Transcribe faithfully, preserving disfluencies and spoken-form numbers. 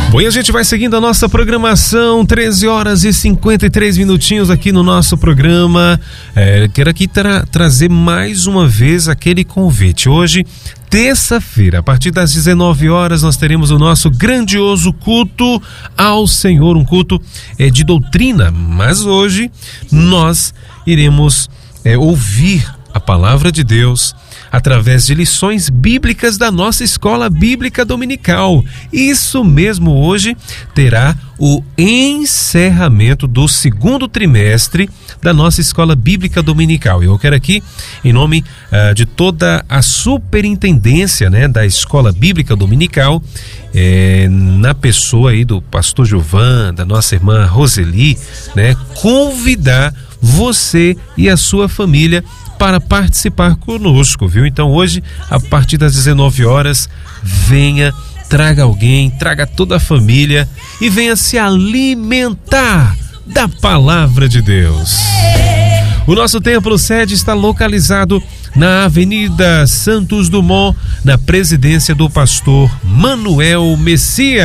Bom, e a gente vai seguindo a nossa programação, treze horas e cinquenta e três minutinhos aqui no nosso programa. É, quero aqui tra- trazer mais uma vez aquele convite. Hoje, terça-feira, a partir das dezenove horas, nós teremos o nosso grandioso culto ao Senhor, um culto é, de doutrina, mas hoje nós iremos é, ouvir a palavra de Deus através de lições bíblicas da nossa escola bíblica dominical. Isso mesmo, hoje terá o encerramento do segundo trimestre da nossa escola bíblica dominical. Eu quero aqui, em nome uh, de toda a superintendência, né, da escola bíblica dominical, é, na pessoa aí do pastor Gilvan, da nossa irmã Roseli, né, convidar você e a sua família para participar conosco, viu? Então hoje, a partir das dezenove horas, venha, traga alguém, traga toda a família e venha se alimentar da palavra de Deus. O nosso templo sede está localizado na Avenida Santos Dumont, na presidência do pastor Manuel Messias.